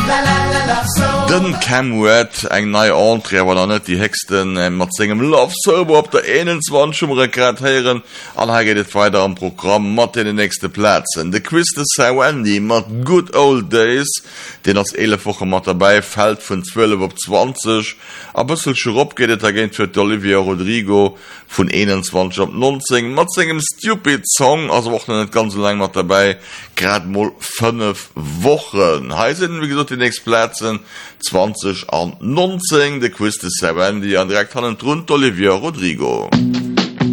Den Camwet eng neii Antre war net die Hexten mat segem Love Sober op der 21 schon rekratieren an ha get weiter am Programm mat in den nächste Plätzen. De Quiz de Wendy mat Good Old Days, den als 11 Woche mat dabei fällt vun 12 op 20 a bëssel schop gehtt agent fir Olivia Rodrigo vun 21 op 19 mat segem Stupid Song as wochen net ganz so lang mat dabei grad mal 5 Wochen. Heisinn wie gesagt die nächsten Plätzen 20 an 19 de Quiz de Wendy an direkt han rund Olivia Rodrigo.